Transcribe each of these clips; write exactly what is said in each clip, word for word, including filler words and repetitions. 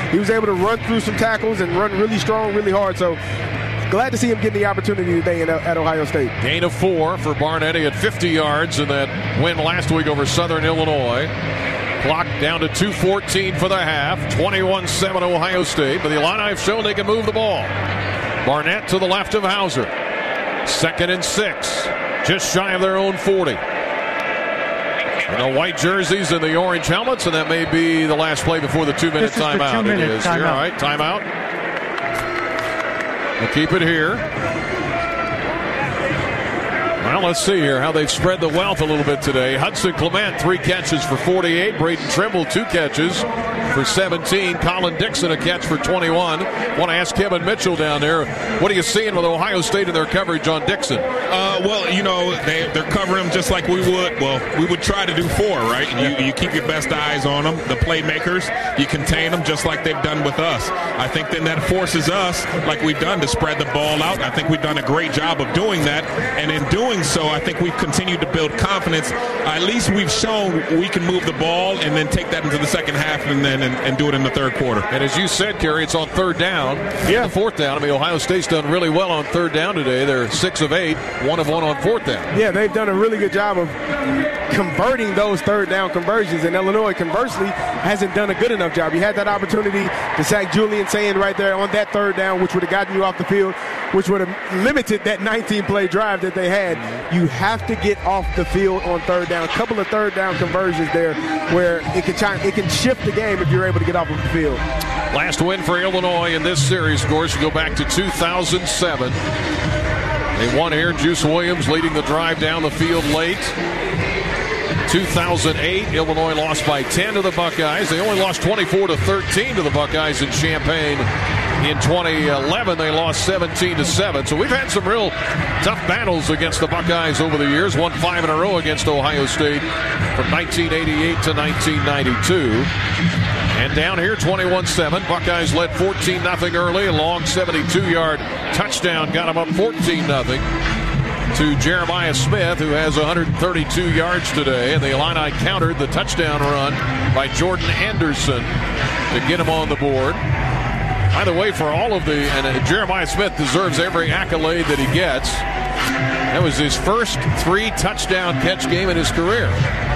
he was able to run through some tackles and run really strong, really hard. So glad to see him getting the opportunity today in, at Ohio State. Gain of four for Barnett at fifty yards in that win last week over Southern Illinois. Clock down to two fourteen for the half. twenty-one seven Ohio State. But the Illini have shown they can move the ball. Barnett to the left of Hauser. Second and six. Just shy of their own forty. And the white jerseys and the orange helmets, and that may be the last play before the two-minute timeout. Two it is. Time You're all right. Timeout. We'll keep it here. Well, let's see here how they've spread the wealth a little bit today. Hudson Clement, three catches for forty-eight. Braden Trimble, two catches for seventeen. Colin Dixon, a catch for twenty-one. Want to ask Kevin Mitchell down there, what are you seeing with Ohio State in their coverage on Dixon? Uh, well, you know, they, they're covering him just like we would. Well, we would try to do four, right? You, you keep your best eyes on them, the playmakers. You contain them just like they've done with us. I think then that forces us, like we've done, to spread the ball out. I think we've done a great job of doing that. And in doing so, I think we've continued to build confidence. At least we've shown we can move the ball and then take that into the second half and then and, and do it in the third quarter. And as you said, Kerry, it's on third down. Yeah. The fourth down. I mean, Ohio State's done really well on third down today. They're six of eight, one of one on fourth down. Yeah, they've done a really good job of converting those third down conversions. And Illinois, conversely, hasn't done a good enough job. You had that opportunity to sack Julian Sand right there on that third down, which would have gotten you off the field, which would have limited that nineteen-play drive that they had. You have to get off the field on third down. A couple of third down conversions there where it can try, it can shift the game if you're able to get off of the field. Last win for Illinois in this series, of course, you go back to two thousand seven. They won here. Juice Williams leading the drive down the field late. two thousand eight, Illinois lost by ten to the Buckeyes. They only lost twenty-four to thirteen to the Buckeyes in Champaign. In twenty eleven, they lost seventeen to seven. So we've had some real tough battles against the Buckeyes over the years. Won five in a row against Ohio State from nineteen eighty-eight to nineteen ninety-two. And down here, twenty-one seven. Buckeyes led fourteen nothing early. A long seventy-two-yard touchdown got them up fourteen nothing to Jeremiah Smith, who has one hundred thirty-two yards today. And the Illini countered the touchdown run by Jordan Anderson to get him on the board. By the way, for all of the, and uh, Jeremiah Smith deserves every accolade that he gets. That was his first three touchdown catch game in his career.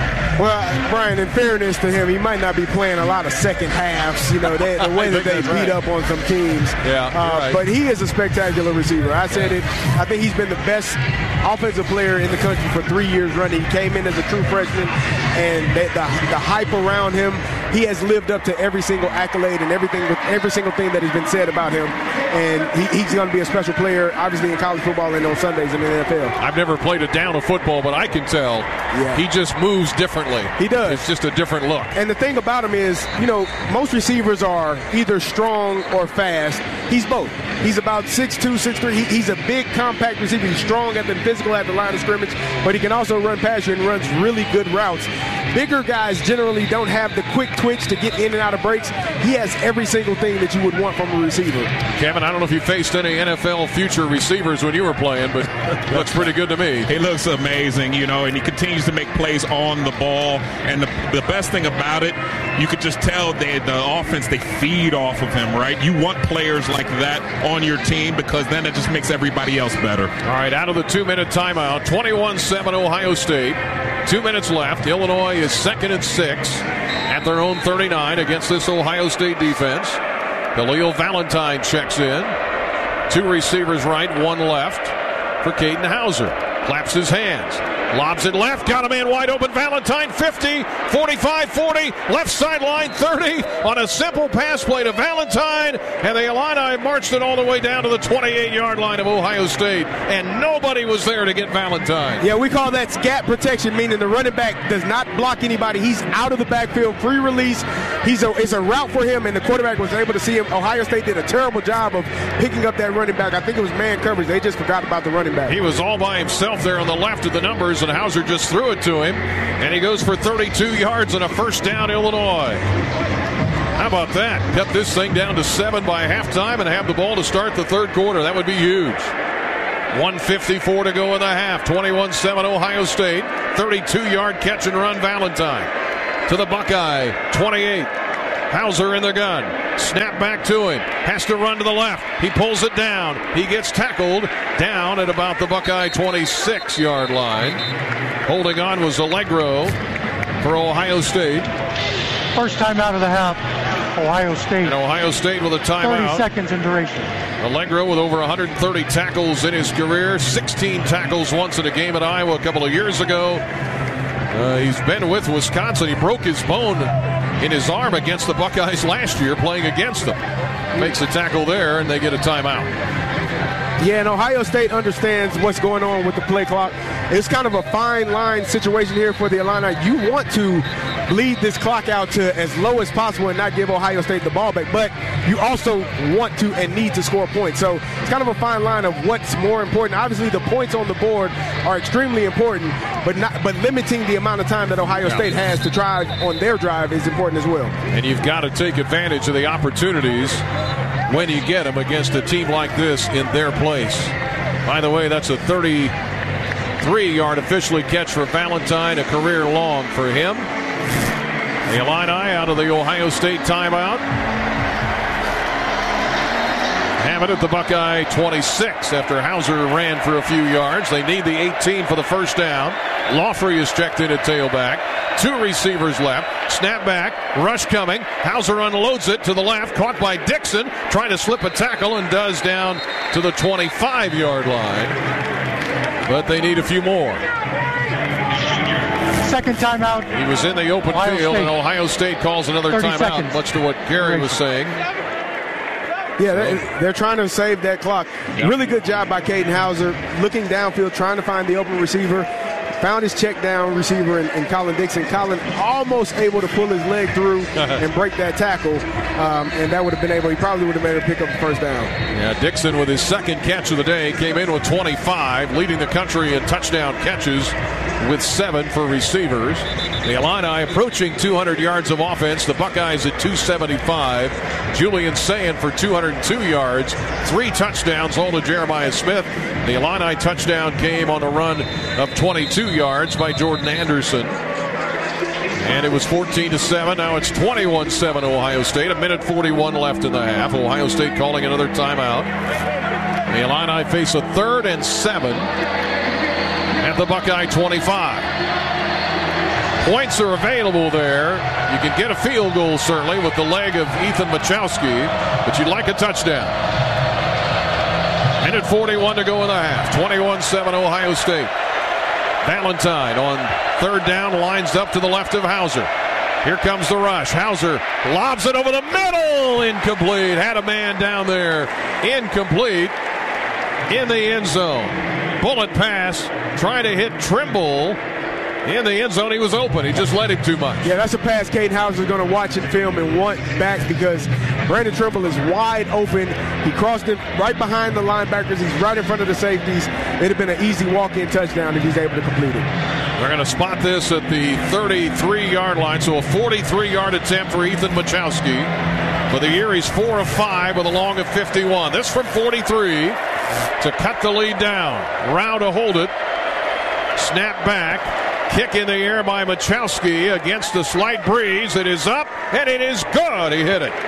Well, Brian, in fairness to him, he might not be playing a lot of second halves, you know, they, the way that they beat right. up on some teams. Yeah, uh, right. But he is a spectacular receiver. I said it. I think he's been the best offensive player in the country for three years running. He came in as a true freshman, and the, the, the hype around him, he has lived up to every single accolade and everything, every single thing that has been said about him. And he, he's going to be a special player, obviously, in college football and on Sundays in the N F L. I've never played a down of football, but I can tell yeah. he just moves differently. He does. It's just a different look. And the thing about him is, you know, most receivers are either strong or fast. He's both. He's about six two, six three. He, he's a big, compact receiver. He's strong at the physical at the line of scrimmage, but he can also run past you and runs really good routes. Bigger guys generally don't have the quick twitch to get in and out of breaks. He has every single thing that you would want from a receiver. Kevin, I don't know if you faced any N F L future receivers when you were playing, but looks pretty good to me. He looks amazing, you know, and he continues to make plays on the ball. And the, the best thing about it, you could just tell they, the offense, they feed off of him, right? You want players like that on your team because then it just makes everybody else better. All right, out of the two-minute timeout, twenty-one seven Ohio State. Two minutes left. Illinois is second and six at their own thirty-nine against this Ohio State defense. Khalil Valentine checks in. Two receivers right, one left for Caden Hauser. Claps his hands. Lobs it left. Got a man wide open. Valentine fifty, forty-five, forty. Left sideline thirty on a simple pass play to Valentine. And the Illini marched it all the way down to the twenty-eight-yard line of Ohio State. And nobody was there to get Valentine. Yeah, we call that gap protection, meaning the running back does not block anybody. He's out of the backfield, free release. He's a, it's a route for him, and the quarterback was able to see him. Ohio State did a terrible job of picking up that running back. I think it was man coverage. They just forgot about the running back. He was all by himself there on the left of the numbers, and Hauser just threw it to him, and he goes for thirty-two yards and a first down, Illinois. How about that? Cut this thing down to seven by halftime and have the ball to start the third quarter. That would be huge. one fifty-four to go in the half. twenty-one seven Ohio State. thirty-two-yard catch and run Valentine to the Buckeye twenty-eight. Hauser in the gun. Snap back to him. Has to run to the left. He pulls it down. He gets tackled down at about the Buckeye twenty-six yard line. Holding on was Allegro for Ohio State. First time out of the half, Ohio State. And Ohio State with a timeout. thirty seconds in duration. Allegro with over one hundred thirty tackles in his career. sixteen tackles once in a game at Iowa a couple of years ago. Uh, he's been with Wisconsin. He broke his bone in his arm against the Buckeyes last year playing against them. Makes a tackle there, and they get a timeout. Yeah, and Ohio State understands what's going on with the play clock. It's kind of a fine line situation here for the Illini. You want to bleed this clock out to as low as possible and not give Ohio State the ball back, but you also want to and need to score points. So it's kind of a fine line of what's more important. Obviously, the points on the board are extremely important, but not but limiting the amount of time that Ohio yeah. State has to try on their drive is important as well. And you've got to take advantage of the opportunities when you get them against a team like this in their place. By the way, that's a thirty-three yard officially catch for Valentine, a career long for him. The Illini out of the Ohio State timeout. Have it at the Buckeye twenty-six after Hauser ran for a few yards. They need the eighteen for the first down. Laughrey is checked in at tailback. Two receivers left. Snap back. Rush coming. Hauser unloads it to the left. Caught by Dixon. Trying to slip a tackle and does down to the twenty-five yard line. But they need a few more. Second timeout. He was in the open Ohio field, State. And Ohio State calls another timeout, seconds. much to what Gary was saying. Yeah, they're, they're trying to save that clock. Yep. Really good job by Caden Hauser, looking downfield, trying to find the open receiver. Found his check down receiver in, in Colin Dixon. Colin almost able to pull his leg through and break that tackle, um, and that would have been able, he probably would have been able to pick up the first down. Yeah, Dixon with his second catch of the day came in with twenty-five, leading the country in touchdown catches with seven for receivers. The Illini approaching two hundred yards of offense. The Buckeyes at two seventy-five. Julian Sayin for two hundred two yards. Three touchdowns, all to Jeremiah Smith. The Illini touchdown came on a run of twenty-two yards by Jordan Anderson. And it was fourteen to seven. Now it's twenty-one seven Ohio State. A minute forty-one left in the half. Ohio State calling another timeout. The Illini face a third and seven at the Buckeye twenty-five. Points are available there. You can get a field goal, certainly, with the leg of Ethan Machowski, but you'd like a touchdown. Minute forty-one to go in the half. twenty-one seven Ohio State. Valentine on third down lines up to the left of Hauser. Here comes the rush. Hauser lobs it over the middle. Incomplete. Had a man down there. Incomplete in the end zone. Bullet pass. Trying to hit Trimble. In the end zone, he was open. He just let him too much. Yeah, that's a pass Caden Hauser is going to watch and film and want back because Brandon Trimble is wide open. He crossed it right behind the linebackers. He's right in front of the safeties. It'd have been an easy walk-in touchdown if he's able to complete it. We're going to spot this at the thirty-three yard line, so a forty-three yard attempt for Ethan Machowski. For the year, he's four of five with a long of fifty-one. This from forty-three to cut the lead down. Rao to hold it. Snap back. Kick in the air by Machowski against a slight breeze. It is up, and it is good. He hit it.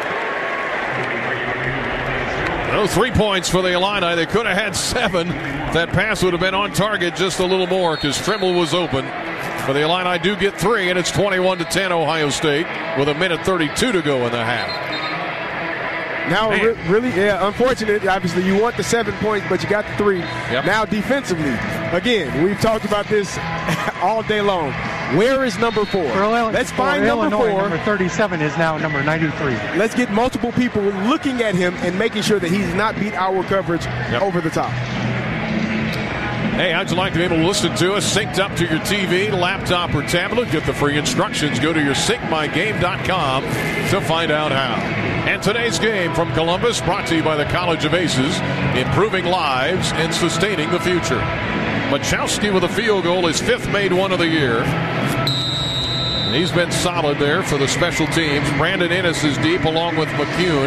No three points for the Illini. They could have had seven. That pass would have been on target just a little more because Trimble was open. But the Illini do get three, and it's twenty-one to ten Ohio State with a minute thirty-two to go in the half. Now, re- really, yeah, unfortunate. Obviously, you want the seven points, but you got the three. Yep. Now, defensively, again, we've talked about this all day long. Where is number four? For Let's find for number Illinois, four. Number thirty-seven is now number ninety-three. Let's get multiple people looking at him and making sure that he's not beat our coverage yep. over the top. Hey, how'd you like to be able to listen to us synced up to your T V, laptop, or tablet? Get the free instructions. Go to your sync my game dot com to find out how. And today's game from Columbus brought to you by the College of Aces, improving lives and sustaining the future. Machowski with a field goal, his fifth made one of the year. And he's been solid there for the special teams. Brandon Ennis is deep along with McCune.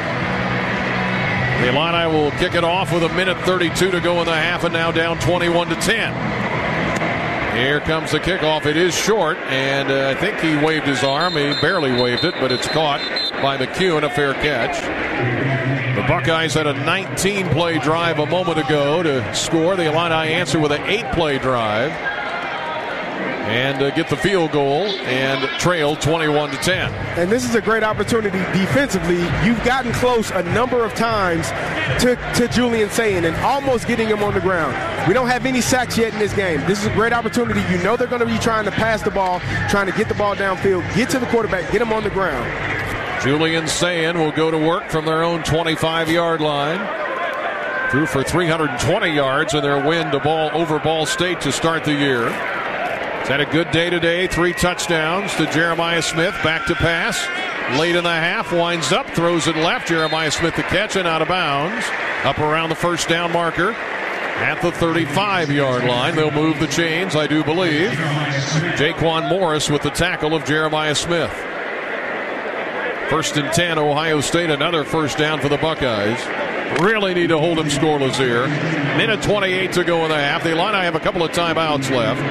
The Illini will kick it off with a minute thirty-two to go in the half, and now down twenty-one to ten. Here comes the kickoff. It is short, and uh, I think he waved his arm. He barely waved it, but it's caught by McCune, a fair catch. The Buckeyes had a nineteen-play drive a moment ago to score. The Illini answer with an eight-play drive and uh, get the field goal and trail twenty-one to ten. And this is a great opportunity defensively. You've gotten close a number of times to, to Julian Sayin and almost getting him on the ground. We don't have any sacks yet in this game. This is a great opportunity. You know they're going to be trying to pass the ball, trying to get the ball downfield, get to the quarterback, get him on the ground. Julian Sayin will go to work from their own twenty-five-yard line. Threw for three hundred twenty yards in their win to ball over Ball State to start the year. He's had a good day today. Three touchdowns to Jeremiah Smith. Back to pass. Late in the half. Winds up. Throws it left. Jeremiah Smith the catch and out of bounds. Up around the first down marker. At the thirty-five-yard line. They'll move the chains, I do believe. Jaquan Morris with the tackle of Jeremiah Smith. First and ten, Ohio State. Another first down for the Buckeyes. Really need to hold them scoreless here. Minute twenty-eight to go in the half. The Illini have a couple of timeouts left.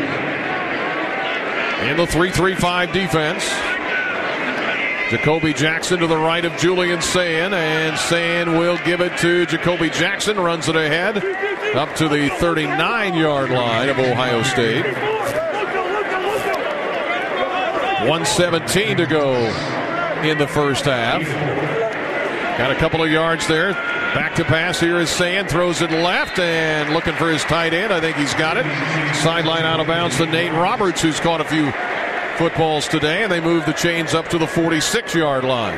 In the three three five defense. Jacoby Jackson to the right of Julian Sayin, and Sayin will give it to Jacoby Jackson. Runs it ahead up to the thirty-nine-yard line of Ohio State. one seventeen to go in the first half. Got a couple of yards there. Back to pass. Here is Sayin. Throws it left and looking for his tight end. I think he's got it. Sideline out of bounds to Nate Roberts, who's caught a few footballs today, and they move the chains up to the forty-six-yard line.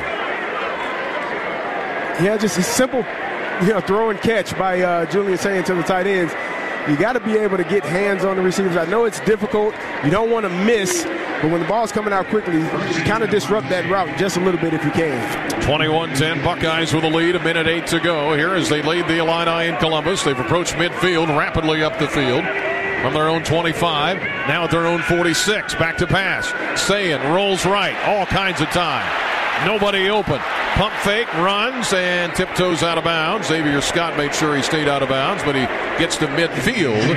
Yeah, just a simple, you know, throw and catch by uh, Julian Sayin to the tight ends. You got to be able to get hands on the receivers. I know it's difficult. You don't want to miss, but when the ball's coming out quickly, kind of disrupt that route just a little bit if you can. twenty-one ten Buckeyes with a lead, a minute eight to go. Here as they lead the Illini in Columbus. They've approached midfield, rapidly up the field from their own twenty-five. Now at their own forty-six. Back to pass. Sayin rolls right. All kinds of time. Nobody open. Pump fake, runs, and tiptoes out of bounds. Xavier Scott made sure he stayed out of bounds, but he gets to midfield.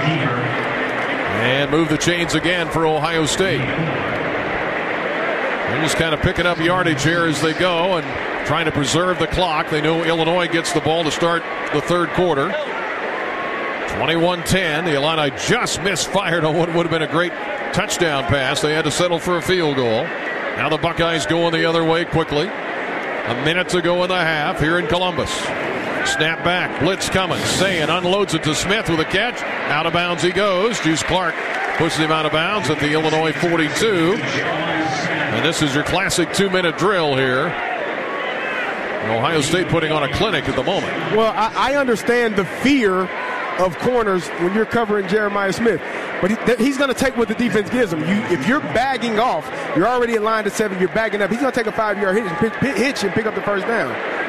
And move the chains again for Ohio State. They're just kind of picking up yardage here as they go and trying to preserve the clock. They know Illinois gets the ball to start the third quarter. twenty-one ten. The Illini just misfired on what would have been a great touchdown pass. They had to settle for a field goal. Now the Buckeyes going the other way quickly. A minute to go in the half here in Columbus. Snap back. Blitz coming. Sayin unloads it to Smith with a catch. Out of bounds he goes. Juice Clark pushes him out of bounds at the Illinois forty-two. And this is your classic two-minute drill here. Ohio State putting on a clinic at the moment. Well, I, I understand the fear of corners when you're covering Jeremiah Smith. But he, th- he's going to take what the defense gives him. You, if you're bagging off, you're already in line to seven, you're bagging up. He's going to take a five-yard hitch, pitch, pitch, hitch and pick up the first down.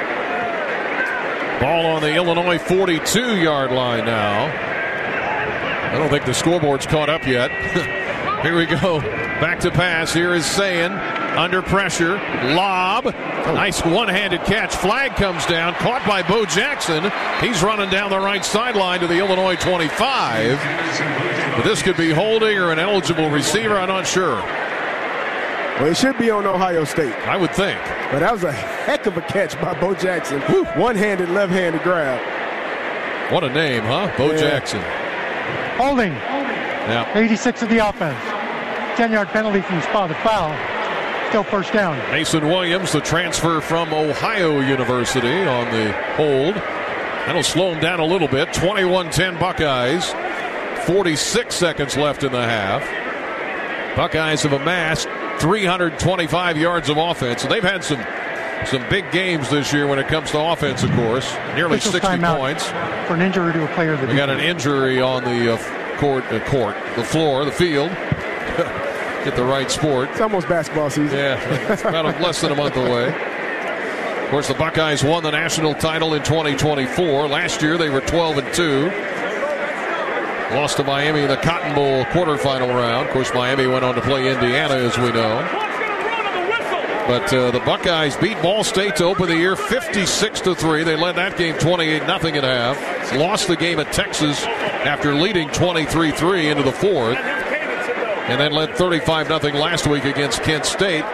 Ball on the Illinois forty-two-yard line now. I don't think the scoreboard's caught up yet. Here we go. Back to pass. Here is Sayin under pressure. Lob. Nice one-handed catch. Flag comes down. Caught by Bo Jackson. He's running down the right sideline to the Illinois twenty-five. But this could be holding or an eligible receiver. I'm not sure. Well, it should be on Ohio State. I would think. But that was a heck of a catch by Bo Jackson. Woo. One-handed, left-handed grab. What a name, huh? Bo yeah. Jackson. Holding. Yeah. eighty-six of the offense. ten-yard penalty from the spotted foul. Still first down. Mason Williams, the transfer from Ohio University, on the hold. That'll slow him down a little bit. twenty-one ten Buckeyes. forty-six seconds left in the half. Buckeyes have amassed three hundred twenty-five yards of offense. They've had some some big games this year when it comes to offense, of course. Nearly sixty points. For an injury to a player. We got an injury on the uh, court, uh, court, the floor, the field. Get the right sport. It's almost basketball season. Yeah, it's about a, less than a month away. Of course, the Buckeyes won the national title in twenty twenty-four. Last year, they were twelve and two. Lost to Miami in the Cotton Bowl quarterfinal round. Of course, Miami went on to play Indiana, as we know. But uh, the Buckeyes beat Ball State to open the year fifty-six to three. They led that game twenty-eight nothing at half. Lost the game at Texas after leading twenty-three three into the fourth. And then led thirty-five nothing last week against Kent State.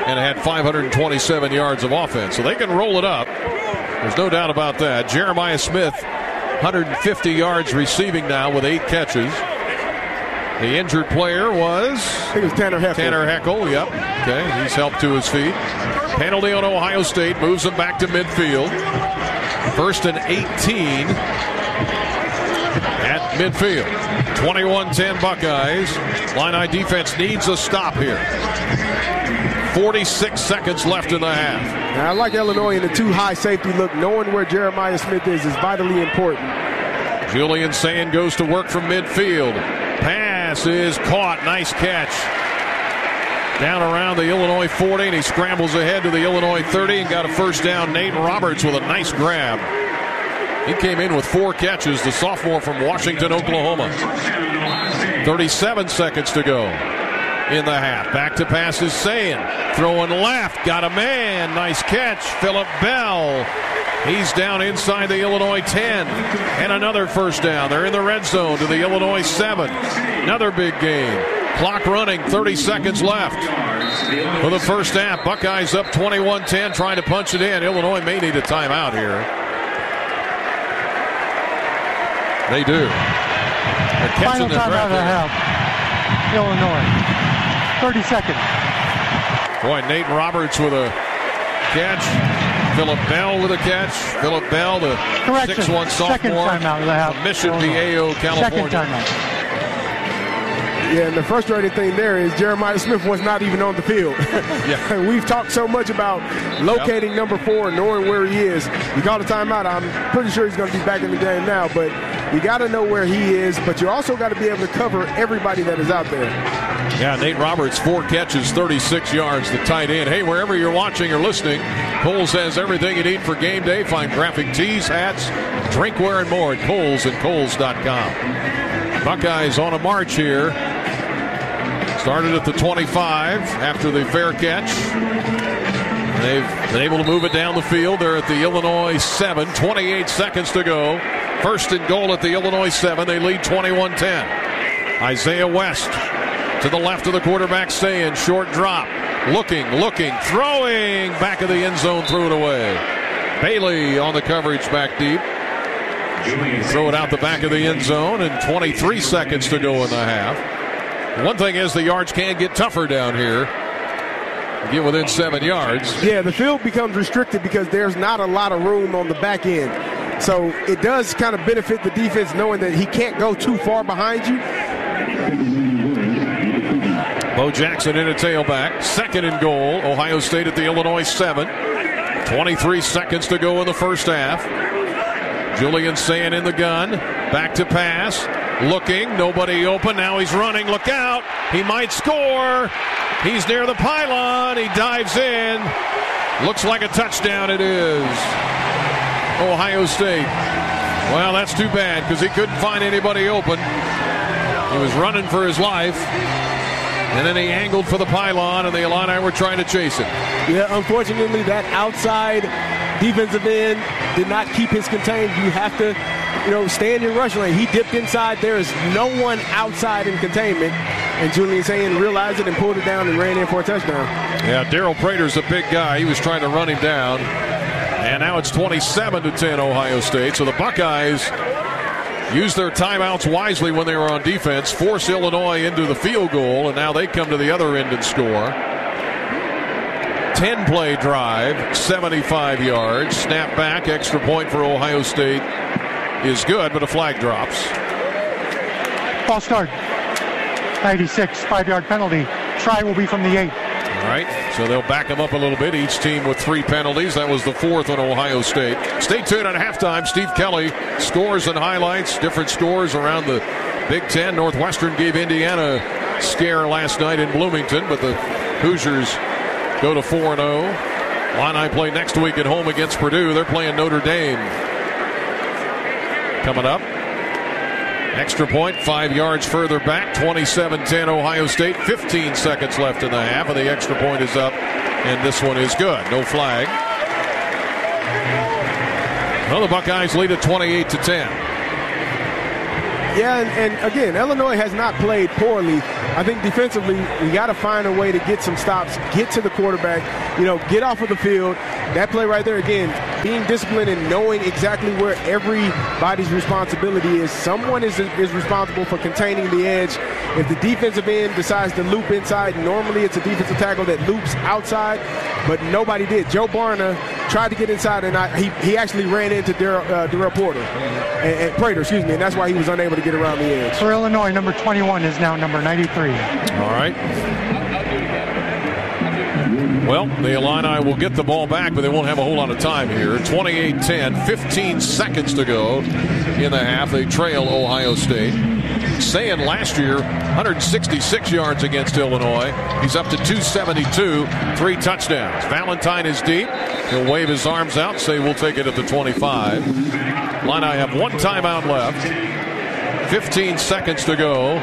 and had five hundred twenty-seven yards of offense. So they can roll it up. There's no doubt about that. Jeremiah Smith, one hundred fifty yards receiving now with eight catches. The injured player was? I think it was Tanner Heckle. Tanner Heckle, yep. Okay, he's helped to his feet. Penalty on Ohio State moves them back to midfield. First and eighteen at midfield. twenty-one ten Buckeyes. Illini defense needs a stop here. forty-six seconds left in the half. Now, I like Illinois in the two high safety look. Knowing where Jeremiah Smith is is vitally important. Julian Sayin goes to work from midfield. Pass is caught. Nice catch. Down around the Illinois forty, and he scrambles ahead to the Illinois thirty and got a first down. Nate Roberts with a nice grab. He came in with four catches, the sophomore from Washington, Oklahoma. thirty-seven seconds to go in the half. Back to pass is Sayin. Throwing left. Got a man. Nice catch. Phillip Bell. He's down inside the Illinois ten. And another first down. They're in the red zone to the Illinois seven. Another big game. Clock running. thirty seconds left for the first half. Buckeyes up twenty-one ten, trying to punch it in. Illinois may need a timeout here. They do. They're Final timeout of the half. Illinois. thirty seconds. Boy, Nate Roberts with a catch. Phillip Bell with a catch. Phillip Bell, the six one sophomore. Second timeout of the half. Mission Viejo, California. Second timeout. Yeah, and the frustrating thing there is Jeremiah Smith was not even on the field. Yeah. We've talked so much about locating yep. number four and knowing where he is. You call the timeout. I'm pretty sure he's going to be back in the game now, but you got to know where he is, but you also got to be able to cover everybody that is out there. Yeah, Nate Roberts, four catches, thirty-six yards, the tight end. Hey, wherever you're watching or listening, Kohl's has everything you need for game day. Find graphic tees, hats, drinkware, and more at Kohl's and Kohl's dot com. Buckeyes on a march here. Started at the twenty-five after the fair catch. They've been able to move it down the field. They're at the Illinois seven. twenty-eight seconds to go. First and goal at the Illinois seven. They lead twenty-one ten. Isaiah West to the left of the quarterback, Sayin. Short drop. Looking, looking, throwing. Back of the end zone, threw it away. Bailey on the coverage back deep. Throw it out the back of the end zone, and twenty-three seconds to go in the half. One thing is the yards can get tougher down here. Get within seven yards. Yeah, the field becomes restricted because there's not a lot of room on the back end. So it does kind of benefit the defense knowing that he can't go too far behind you. Bo Jackson in a tailback. Second and goal. Ohio State at the Illinois seven. twenty-three seconds to go in the first half. Julian Sayin in the gun. Back to pass. Looking. Nobody open. Now he's running. Look out. He might score. He's near the pylon. He dives in. Looks like a touchdown. It is. Ohio State. Well, that's too bad because he couldn't find anybody open. He was running for his life. And then he angled for the pylon, and the Illini were trying to chase him. Yeah, unfortunately, that outside defensive end did not keep his contained. You have to, you know, stay in your rush lane. He dipped inside. There is no one outside in containment. And Julian Sayin realized it and pulled it down and ran in for a touchdown. Yeah, Daryl Prater's a big guy. He was trying to run him down. And now it's twenty-seven to ten Ohio State. So the Buckeyes used their timeouts wisely when they were on defense, force Illinois into the field goal, and now they come to the other end and score. ten-play drive, seventy-five yards. Snap back, extra point for Ohio State is good, but a flag drops. False start. ninety-six, five-yard penalty. Try will be from the eight. All right, so they'll back them up a little bit. Each team with three penalties. That was the fourth on Ohio State. Stay tuned at halftime. Steve Kelly scores and highlights. Different scores around the Big Ten. Northwestern gave Indiana a scare last night in Bloomington, but the Hoosiers go to four and oh. Illini play next week at home against Purdue. They're playing Notre Dame. Coming up. Extra point, five yards further back, twenty-seven ten Ohio State. fifteen seconds left in the half, and the extra point is up, and this one is good. No flag. Well, the Buckeyes lead at twenty-eight to ten. Yeah, and, and again, Illinois has not played poorly. I think defensively, we got to find a way to get some stops, get to the quarterback, you know, get off of the field. That play right there, again, being disciplined and knowing exactly where everybody's responsibility is. Someone is, is responsible for containing the edge. If the defensive end decides to loop inside, normally it's a defensive tackle that loops outside, but nobody did. Joe Barna tried to get inside, and I, he, he actually ran into Darrell, uh, Darrell Porter, and, and Prater, excuse me, and that's why he was unable to get around the edge. For Illinois, number twenty-one is now number ninety-three. All right. Well, the Illini will get the ball back, but they won't have a whole lot of time here. twenty-eight ten, fifteen seconds to go in the half. They trail Ohio State. Saying last year, one hundred sixty-six yards against Illinois. He's up to two seventy-two, three touchdowns. Valentine is deep. He'll wave his arms out, say we'll take it at the twenty-five. Illini have one timeout left. fifteen seconds to go.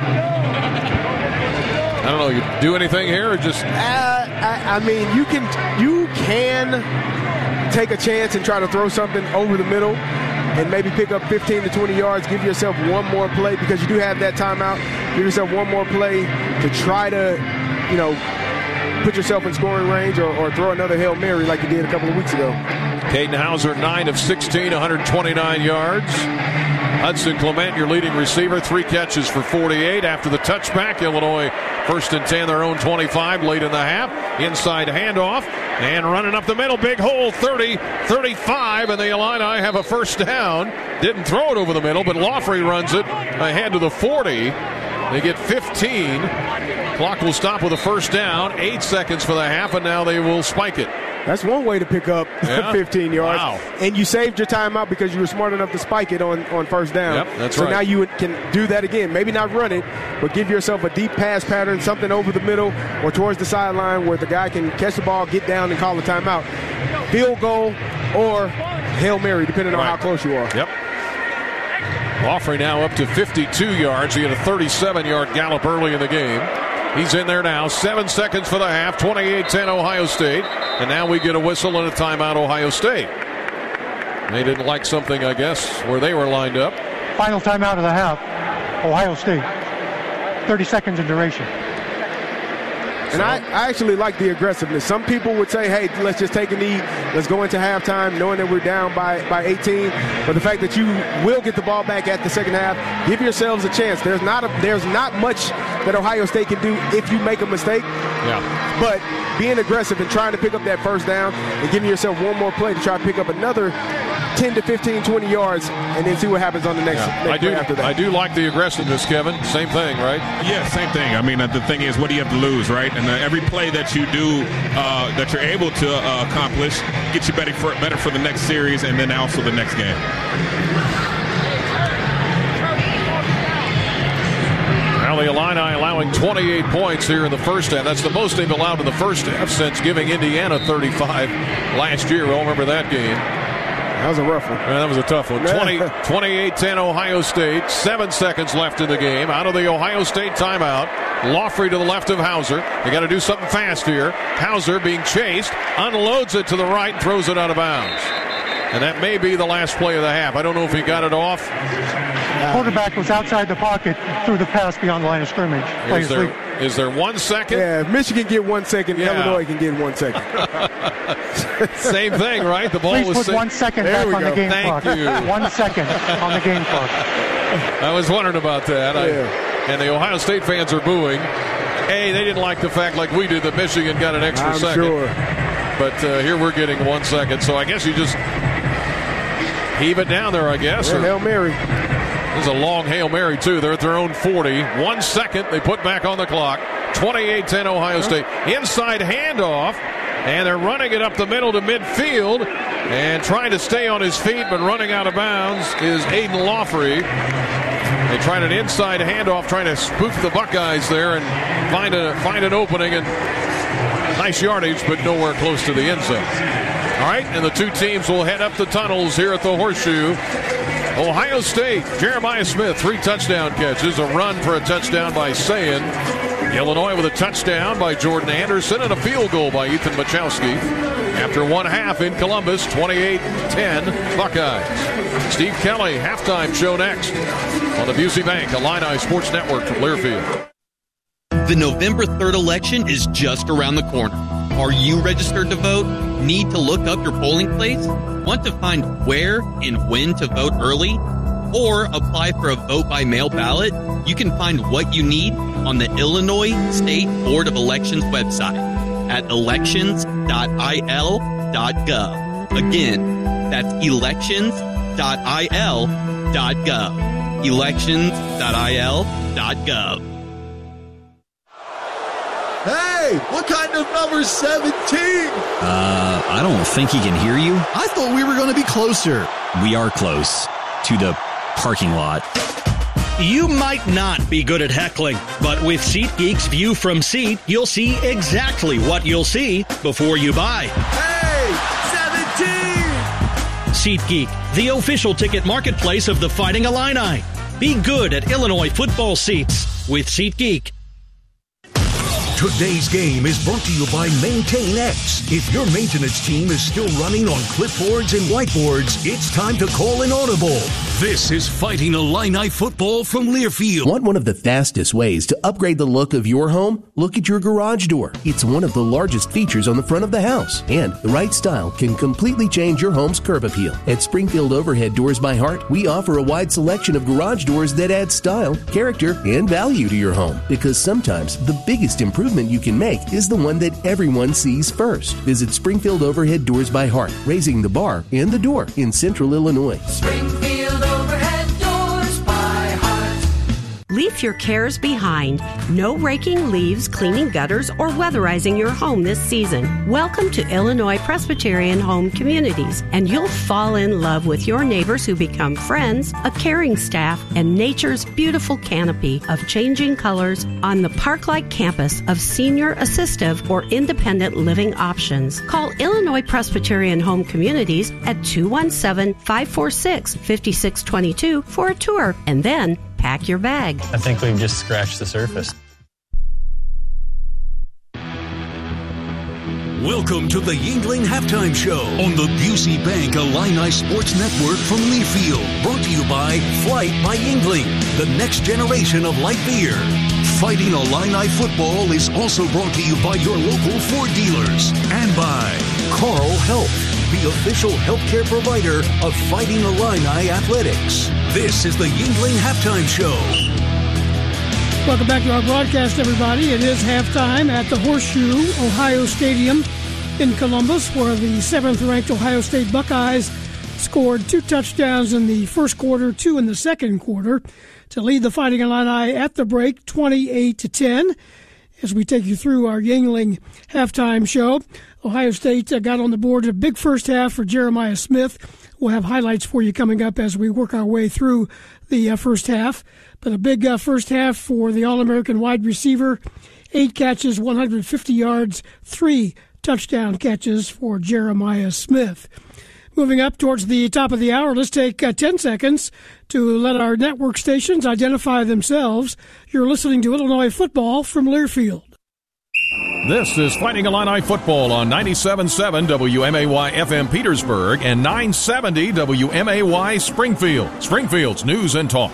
I don't know, you do anything here or just... Uh, I, I mean, you can you can take a chance and try to throw something over the middle and maybe pick up fifteen to twenty yards, give yourself one more play because you do have that timeout. Give yourself one more play to try to, you know, put yourself in scoring range or, or throw another Hail Mary like you did a couple of weeks ago. Caden Hauser, nine of sixteen, one hundred twenty-nine yards. Hudson Clement, your leading receiver, three catches for forty-eight. After the touchback, Illinois first and ten, their own twenty-five late in the half. Inside handoff and running up the middle, big hole, thirty, thirty-five, and the Illini have a first down. Didn't throw it over the middle, but Laughery runs it ahead to the forty. They get fifteen. Clock will stop with a first down. Eight seconds for the half, and now they will spike it. That's one way to pick up yeah. fifteen yards. Wow. And you saved your timeout because you were smart enough to spike it on, on first down. Yep, that's so right. now you can do that again. Maybe not run it, but give yourself a deep pass pattern, something over the middle or towards the sideline where the guy can catch the ball, get down, and call a timeout. Field goal or Hail Mary, depending on right. how close you are. Yep. Laughery now up to fifty-two yards. He had a thirty-seven-yard gallop early in the game. He's in there now. Seven seconds for the half. twenty-eight ten Ohio State. And now we get a whistle and a timeout Ohio State. They didn't like something, I guess, where they were lined up. Final timeout of the half. Ohio State. thirty seconds in duration. And I, I actually like the aggressiveness. Some people would say, hey, let's just take a knee. Let's go into halftime knowing that we're down by, by eighteen. But the fact that you will get the ball back at the second half, give yourselves a chance. There's not a, there's not much that Ohio State can do if you make a mistake. Yeah. But being aggressive and trying to pick up that first down and giving yourself one more play to try to pick up another ten to fifteen, twenty yards and then see what happens on the next, yeah. next I do, play after that. I do like the aggressiveness, Kevin. Same thing, right? Yeah, same thing. I mean, uh, the thing is, what do you have to lose, right? And uh, every play that you do, uh, that you're able to uh, accomplish, gets you better for, better for the next series and then also the next game. Now the Illini allowing twenty-eight points here in the first half. That's the most they've allowed in the first half since giving Indiana thirty-five last year. We all remember that game. That was a rough one. Man, that was a tough one. twenty, twenty-eight ten Ohio State. Seven seconds left in the game. Out of the Ohio State timeout. Laughery to the left of Hauser. They got to do something fast here. Hauser being chased. Unloads it to the right and throws it out of bounds. And that may be the last play of the half. I don't know if he got it off. The quarterback was outside the pocket, threw the pass beyond the line of scrimmage. Is there, is there one second? Yeah, if Michigan get one second, yeah. Illinois can get one second. Same thing, right? The ball Please was put sa- one second there back on go. the game Thank clock. you. One second on the game clock. I was wondering about that. Yeah. I, and the Ohio State fans are booing. A, they didn't like the fact, like we did, that Michigan got an extra I'm second. sure. But uh, here we're getting one second. So I guess you just heave it down there, I guess. Yeah, or, Hail Mary. There's a long Hail Mary, too. They're at their own forty. One second, they put back on the clock. twenty-eight ten Ohio State. Inside handoff, and they're running it up the middle to midfield. And trying to stay on his feet, but running out of bounds is Aiden Laughery. They tried an inside handoff, trying to spook the Buckeyes there and find a find an opening. And nice yardage, but nowhere close to the end zone. All right, and the two teams will head up the tunnels here at the Horseshoe. Ohio State, Jeremiah Smith, three touchdown catches, a run for a touchdown by Sayin. Illinois with a touchdown by Jordan Anderson and a field goal by Ethan Machowski. After one half in Columbus, twenty-eight ten Buckeyes. Steve Kelly, halftime show next on the Busey Bank Illini Sports Network from Learfield. The November third election is just around the corner. Are you registered to vote? Need to look up your polling place? Want to find where and when to vote early? Or apply for a vote-by-mail ballot? You can find what you need on the Illinois State Board of Elections website at elections dot I L dot gov. Again, that's elections dot I L dot gov. elections dot I L dot gov. Hey, what kind of number's seventeen? Uh, I don't think he can hear you. I thought we were going to be closer. We are close to the parking lot. You might not be good at heckling, but with SeatGeek's View from Seat, you'll see exactly what you'll see before you buy. Hey, seventeen! SeatGeek, the official ticket marketplace of the Fighting Illini. Be good at Illinois football seats with SeatGeek. Today's game is brought to you by Maintain X. If your maintenance team is still running on clipboards and whiteboards, it's time to call an audible. This is Fighting Illini football from Learfield. Want one of the fastest ways to upgrade the look of your home? Look at your garage door. It's one of the largest features on the front of the house, and the right style can completely change your home's curb appeal. At Springfield Overhead Doors by Hart, we offer a wide selection of garage doors that add style, character, and value to your home, because sometimes the biggest improvement you can make is the one that everyone sees first. Visit Springfield Overhead Doors by Hart, raising the bar and the door in Central Illinois. Springfield Overhead Doors by Hart. Leave your cares behind. No raking leaves, cleaning gutters, or weatherizing your home this season. Welcome to Illinois Presbyterian Home Communities, and you'll fall in love with your neighbors who become friends, a caring staff, and nature's beautiful canopy of changing colors on the park-like campus of senior assistive or independent living options. Call Illinois Presbyterian Home Communities at two one seven, five four six, five six two two for a tour, and then pack your bag. I think we've just scratched the surface. Welcome to the Yingling Halftime Show on the Busey Bank Illini Sports Network from Learfield. Brought to you by Flight by Yingling, the next generation of light beer. Fighting Illini football is also brought to you by your local Ford dealers and by Carl Health, the official healthcare provider of Fighting Illini Athletics. This is the Yingling Halftime Show. Welcome back to our broadcast, everybody. It is halftime at the Horseshoe Ohio Stadium in Columbus, where the seventh-ranked Ohio State Buckeyes scored two touchdowns in the first quarter, two in the second quarter, to lead the Fighting Illini at the break, twenty-eight to ten. As we take you through our Yingling halftime show, Ohio State got on the board a big first half for Jeremiah Smith. We'll have highlights for you coming up as we work our way through the uh, first half. But a big uh, first half for the All-American wide receiver. Eight catches, one hundred fifty yards, three touchdown catches for Jeremiah Smith. Moving up towards the top of the hour, let's take uh, ten seconds to let our network stations identify themselves. You're listening to Illinois football from Learfield. This is Fighting Illini football on ninety-seven point seven W M A Y F M Petersburg and nine seventy W M A Y Springfield. Springfield's news and talk.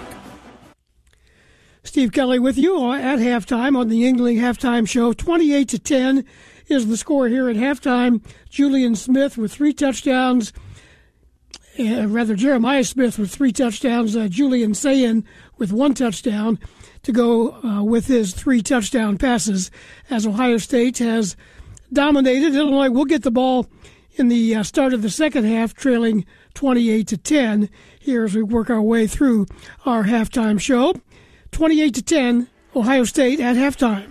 Steve Kelly with you at halftime on the Yingling Halftime Show. twenty-eight to ten is the score here at halftime. Julian Smith with three touchdowns. Uh, rather, Jeremiah Smith with three touchdowns. Uh, Julian Sayin with one touchdown to go uh, with his three touchdown passes, as Ohio State has dominated. Illinois will get the ball in the uh, start of the second half, trailing twenty-eight to ten here as we work our way through our halftime show. twenty-eight to ten, Ohio State at halftime.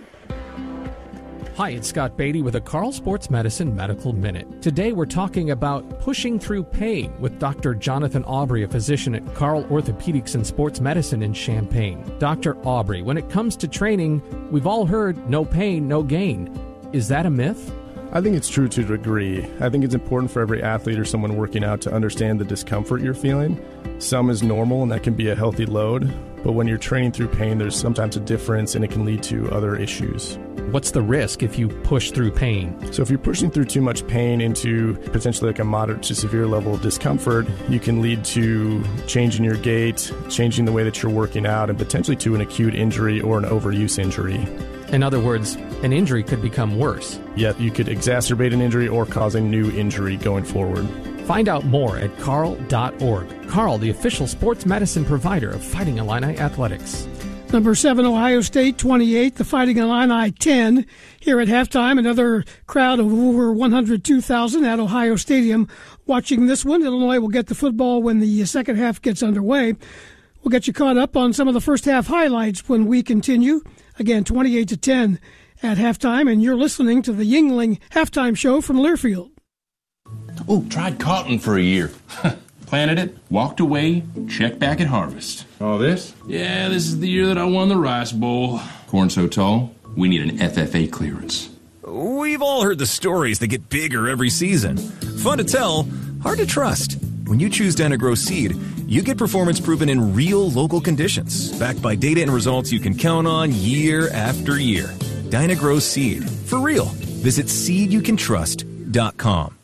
Hi, it's Scott Beatty with a Carl Sports Medicine Medical Minute. Today we're talking about pushing through pain with Doctor Jonathan Aubrey, a physician at Carl Orthopedics and Sports Medicine in Champaign. Doctor Aubrey, when it comes to training, we've all heard no pain, no gain. Is that a myth? I think it's true to a degree. I think it's important for every athlete or someone working out to understand the discomfort you're feeling. Some is normal, and that can be a healthy load. But when you're training through pain, there's sometimes a difference, and it can lead to other issues. What's the risk if you push through pain? So if you're pushing through too much pain into potentially like a moderate to severe level of discomfort, you can lead to changing your gait, changing the way that you're working out, and potentially to an acute injury or an overuse injury. In other words, an injury could become worse. Yet you could exacerbate an injury or cause a new injury going forward. Find out more at carl dot org. Carl, the official sports medicine provider of Fighting Illini Athletics. Number seven, Ohio State, twenty-eight. The Fighting Illini, ten. Here at halftime, another crowd of over one hundred two thousand at Ohio Stadium watching this one. Illinois will get the football when the second half gets underway. We'll get you caught up on some of the first half highlights when we continue. Again, twenty-eight to ten at halftime, and you're listening to the Yuengling Halftime Show from Learfield. Oh, tried cotton for a year. Planted it, walked away, checked back at harvest. All this? Yeah, this is the year that I won the Rice Bowl. Corn so tall, we need an F F A clearance. We've all heard the stories that get bigger every season. Fun to tell, hard to trust. When you choose Dyna-Gro Seed, you get performance proven in real local conditions, backed by data and results you can count on year after year. Dyna-Gro Seed, for real. Visit seed you can trust dot com.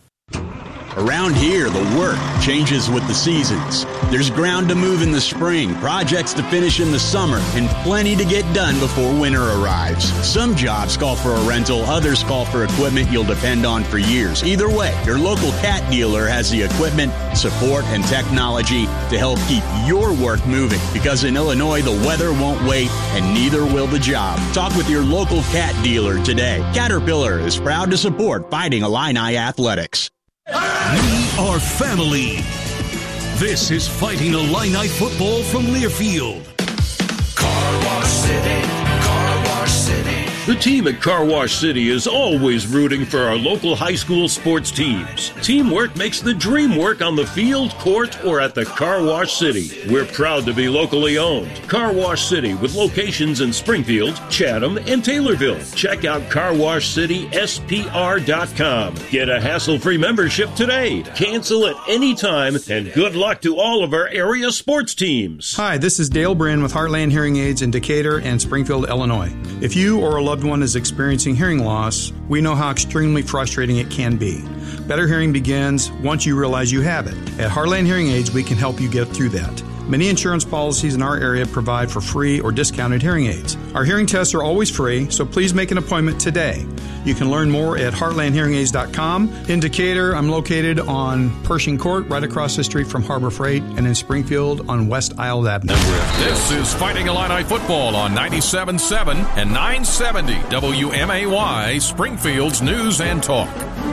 Around here, the work changes with the seasons. There's ground to move in the spring, projects to finish in the summer, and plenty to get done before winter arrives. Some jobs call for a rental, others call for equipment you'll depend on for years. Either way, your local Cat dealer has the equipment, support, and technology to help keep your work moving. Because in Illinois, the weather won't wait, and neither will the job. Talk with your local Cat dealer today. Caterpillar is proud to support Fighting Illini Athletics. We are family. This is Fighting Illini football from Learfield. Car Wash City, Car Wash City. The team at Car Wash City is always rooting for our local high school sports teams. Teamwork makes the dream work on the field, court, or at the Car Wash City. We're proud to be locally owned. Car Wash City with locations in Springfield, Chatham, and Taylorville. Check out car wash city s p r dot com. Get a hassle-free membership today. Cancel at any time, and good luck to all of our area sports teams. Hi, this is Dale Bryn with Heartland Hearing Aids in Decatur and Springfield, Illinois. If you or a loved one is experiencing hearing loss, we know how extremely frustrating it can be. Better hearing begins once you realize you have it. At Heartland Hearing Aids, we can help you get through that. Many insurance policies in our area provide for free or discounted hearing aids. Our hearing tests are always free, so please make an appointment today. You can learn more at heartland hearing aids dot com. In Decatur, I'm located on Pershing Court, right across the street from Harbor Freight, and in Springfield on West Isles Avenue. This is Fighting Illini football on ninety-seven point seven and nine seventy W M A Y, Springfield's News and Talk.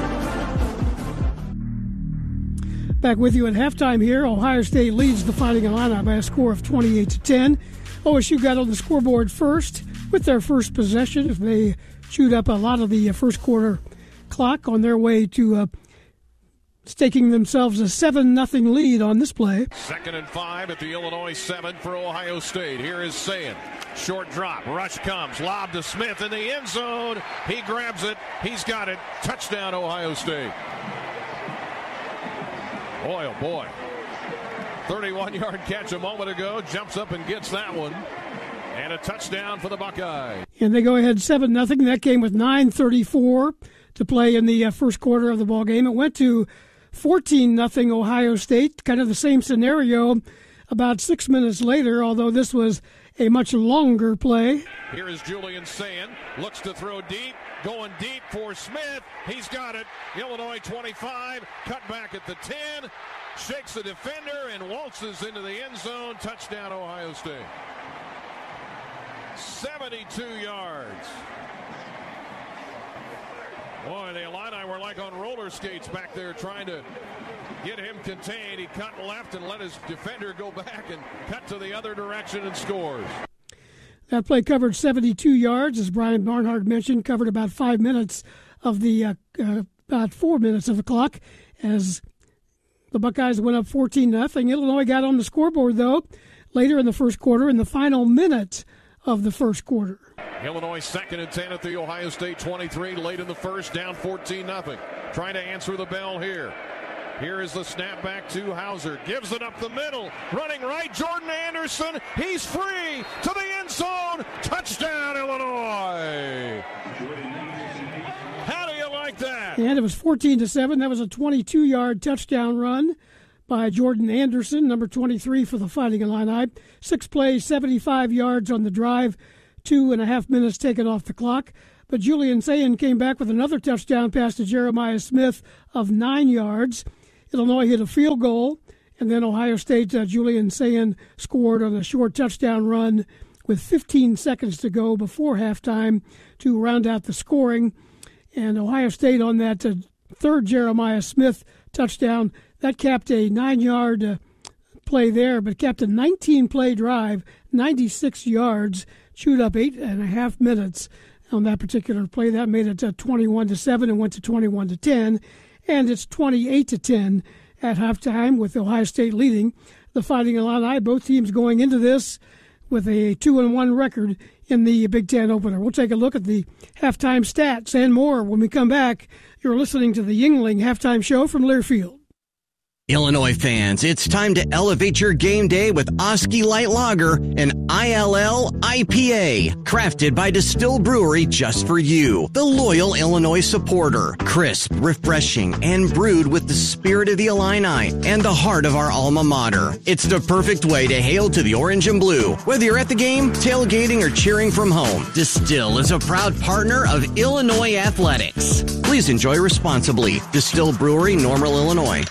Back with you at halftime here. Ohio State leads the Fighting Illini by a score of twenty-eight to ten. O S U got on the scoreboard first with their first possession. If they chewed up a lot of the first quarter clock on their way to uh, staking themselves a seven nothing lead on this play. Second and five at the Illinois seven for Ohio State. Here is Sayin. Short drop. Rush comes. Lob to Smith in the end zone. He grabs it. He's got it. Touchdown, Ohio State. Boy, oh boy. thirty-one-yard catch a moment ago. Jumps up and gets that one. And a touchdown for the Buckeyes. And they go ahead seven nothing. That came with nine thirty-four to play in the uh, first quarter of the ball game. It went to fourteen nothing Ohio State. Kind of the same scenario about six minutes later, although this was a much longer play. Here is Julian Sayin. Looks to throw deep. Going deep for Smith. He's got it. Illinois twenty-five. Cut back at the ten. Shakes the defender and waltzes into the end zone. Touchdown, Ohio State. seventy-two yards. Boy, the Illini were like on roller skates back there trying to get him contained. He cut left and let his defender go back and cut to the other direction and scores. That play covered seventy-two yards, as Brian Barnhart mentioned, covered about five minutes of the, uh, uh, about four minutes of the clock as the Buckeyes went up fourteen nothing. Illinois got on the scoreboard, though, later in the first quarter, in the final minute of the first quarter. Illinois second and ten at the Ohio State twenty-three, late in the first, down fourteen nothing. Trying to answer the bell here. Here is the snap back to Hauser. Gives it up the middle. Running right, Jordan Anderson. He's free to the end zone. Touchdown, Illinois. How do you like that? And it was fourteen to seven. That was a twenty-two-yard touchdown run by Jordan Anderson, number twenty-three for the Fighting Illini. Six plays, seventy-five yards on the drive. two and a half minutes taken off the clock. But Julian Sayin came back with another touchdown pass to Jeremiah Smith of nine yards. Illinois hit a field goal, and then Ohio State, uh, Julian Sayin scored on a short touchdown run with fifteen seconds to go before halftime to round out the scoring. And Ohio State on that uh, third Jeremiah Smith touchdown, that capped a nine-yard uh, play there, but capped a nineteen-play drive, ninety-six yards, chewed up eight and a half minutes on that particular play. That made it uh, twenty-one to seven and went to twenty-one to ten, and it's twenty-eight to ten at halftime with Ohio State leading the Fighting Illini. Both teams going into this with a two and one record in the Big Ten opener. We'll take a look at the halftime stats and more when we come back. You're listening to the Yuengling Halftime Show from Learfield. Illinois fans, it's time to elevate your game day with Oski Light Lager, an I L L I P A, crafted by Distill Brewery just for you, the loyal Illinois supporter. Crisp, refreshing, and brewed with the spirit of the Illini and the heart of our alma mater. It's the perfect way to hail to the orange and blue. Whether you're at the game, tailgating, or cheering from home, Distill is a proud partner of Illinois Athletics. Please enjoy responsibly. Distill Brewery, Normal, Illinois.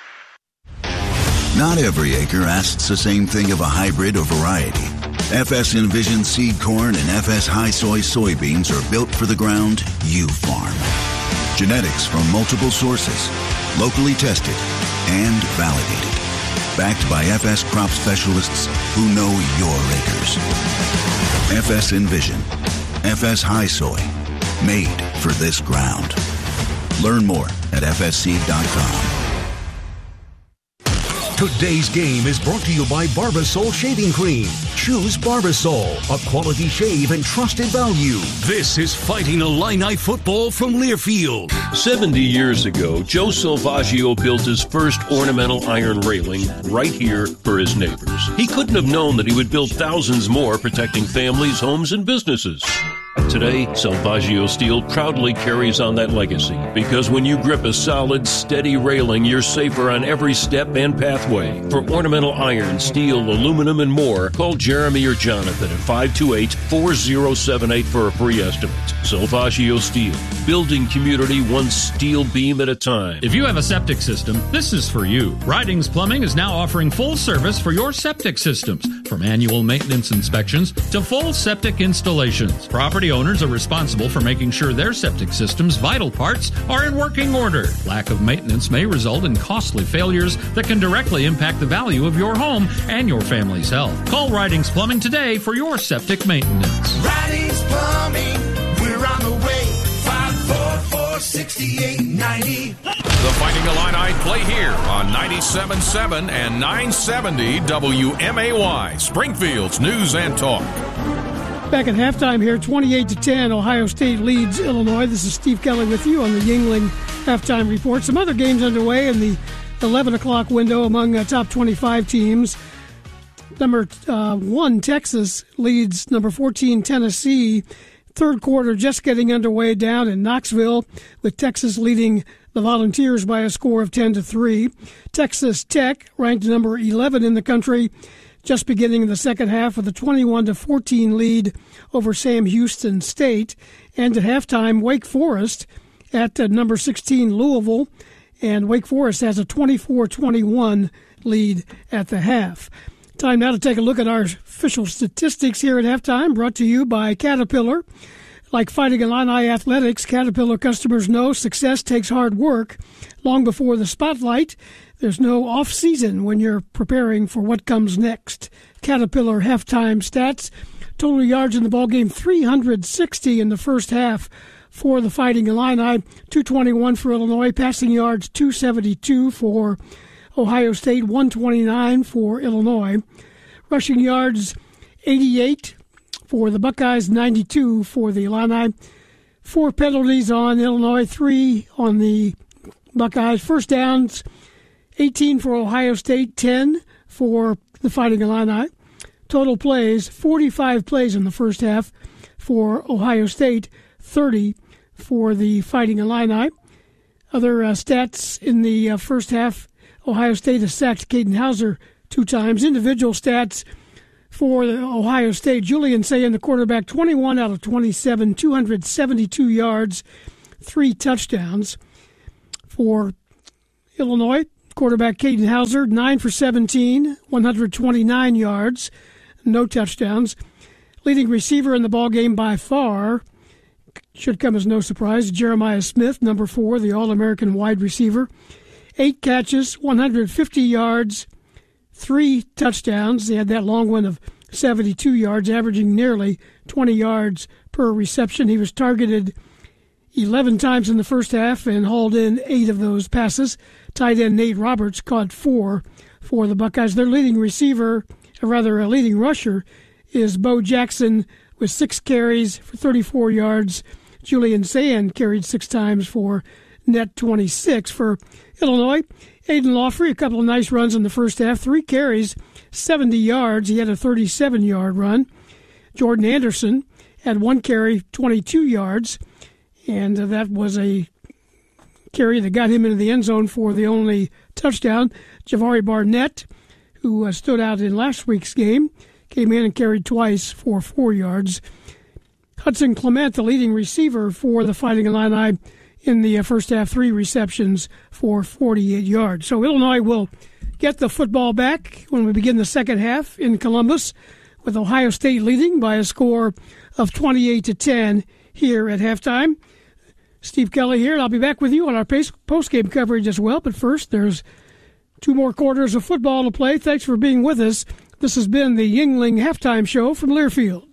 Not every acre asks the same thing of a hybrid or variety. F S Envision seed corn and F S High Soy soybeans are built for the ground you farm. Genetics from multiple sources, locally tested and validated. Backed by F S crop specialists who know your acres. F S Envision, F S High Soy, made for this ground. Learn more at f s seed dot com. Today's game is brought to you by Barbasol Shaving Cream. Choose Barbasol, a quality shave and trusted value. This is Fighting Illini football from Learfield. seventy years ago, Joe Salvaggio built his first ornamental iron railing right here for his neighbors. He couldn't have known that he would build thousands more protecting families, homes, and businesses. Today, Salvaggio Steel proudly carries on that legacy because when you grip a solid, steady railing, you're safer on every step and pathway. For ornamental iron, steel, aluminum, and more, call Jeremy or Jonathan at five two eight, four zero seven eight for a free estimate. Salvaggio Steel, building community one steel beam at a time. If you have a septic system, this is for you. Ridings Plumbing is now offering full service for your septic systems, from annual maintenance inspections to full septic installations. Property owners are responsible for making sure their septic system's vital parts are in working order. Lack of maintenance may result in costly failures that can directly impact the value of your home and your family's health. Call Ridings Plumbing today for your septic maintenance. Ridings Plumbing, we're on the way. five four four, six eight nine zero. The Fighting Illini play here on ninety-seven point seven and nine seventy W M A Y, Springfield's News and Talk. Back at halftime here, twenty-eight to ten, Ohio State leads Illinois. This is Steve Kelly with you on the Yuengling Halftime Report. Some other games underway in the eleven o'clock window among uh, top twenty-five teams. Number uh, one, Texas leads number fourteen, Tennessee. Third quarter just getting underway down in Knoxville, with Texas leading the Volunteers by a score of ten to three. Texas Tech, ranked number eleven in the country, just beginning the second half with a twenty-one to fourteen lead over Sam Houston State. And at halftime, Wake Forest at uh, number sixteen, Louisville. And Wake Forest has a twenty-four twenty-one lead at the half. Time now to take a look at our official statistics here at halftime, brought to you by Caterpillar. Like Fighting Illini Athletics, Caterpillar customers know success takes hard work. Long before the spotlight, there's no off-season when you're preparing for what comes next. Caterpillar halftime stats: total yards in the ballgame, three hundred sixty in the first half for the Fighting Illini, two twenty-one for Illinois. Passing yards, two seventy-two for Ohio State, one twenty-nine for Illinois. Rushing yards, eighty-eight for the Buckeyes, ninety-two for the Illini. Four penalties on Illinois, three on the Buckeyes. First downs, eighteen for Ohio State, ten for the Fighting Illini. Total plays, forty-five plays in the first half for Ohio State, thirty for the Fighting Illini. Other uh, stats in the uh, first half: Ohio State has sacked Caden Hauser two times. Individual stats: For the Ohio State, Julian Sayin, the quarterback, twenty-one out of twenty-seven, two hundred seventy-two yards, three touchdowns. For Illinois, quarterback Caden Hauser, nine for seventeen, one hundred twenty-nine yards, no touchdowns. Leading receiver in the ballgame by far, should come as no surprise, Jeremiah Smith, number four, the All-American wide receiver. Eight catches, one hundred fifty yards, three touchdowns. They had that long one of seventy-two yards, averaging nearly twenty yards per reception. He was targeted eleven times in the first half and hauled in eight of those passes. Tight end Nate Roberts caught four for the Buckeyes. Their leading receiver, or rather a leading rusher, is Bo Jackson with six carries for thirty-four yards. Julian Sayin carried six times for net twenty-six. For Illinois, Aiden Lawfrey, a couple of nice runs in the first half. Three carries, seventy yards. He had a thirty-seven-yard run. Jordan Anderson had one carry, twenty-two yards. And uh, that was a carry that got him into the end zone for the only touchdown. Javari Barnett, who uh, stood out in last week's game, came in and carried twice for four yards. Hudson Clement, the leading receiver for the Fighting Illini, in the uh, first half, three receptions for forty-eight yards. So Illinois will get the football back when we begin the second half in Columbus, with Ohio State leading by a score of twenty-eight to ten here at halftime. Steve Kelly here, and I'll be back with you on our post-game coverage as well. But first, there's two more quarters of football to play. Thanks for being with us. This has been the Yuengling Halftime Show from Learfield.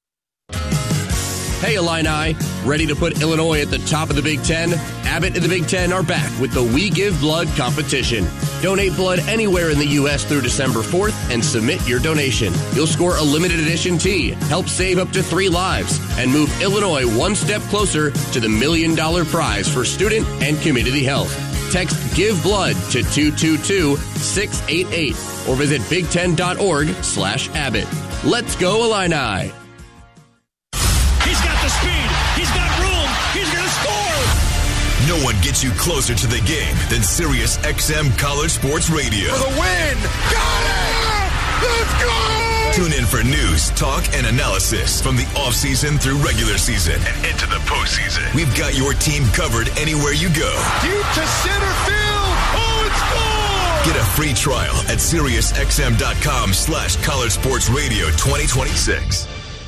Hey, Illini. Ready to put Illinois at the top of the Big Ten? Abbott and the Big Ten are back with the We Give Blood competition. Donate blood anywhere in the U S through December fourth and submit your donation. You'll score a limited edition tee, help save up to three lives, and move Illinois one step closer to the million dollar prize for student and community health. Text Give Blood to two two two, six eight eight or visit big ten dot org slash Abbott. Let's go, Illini! He's got the speed. He's got room. He's going to score. No one gets you closer to the game than Sirius X M College Sports Radio. For the win. Got it. Let's go. Tune in for news, talk, and analysis from the offseason through regular season and into the postseason. We've got your team covered anywhere you go. Deep to center field. Oh, it's gone. Get a free trial at SiriusXM.com slash College Sports Radio twenty twenty-six.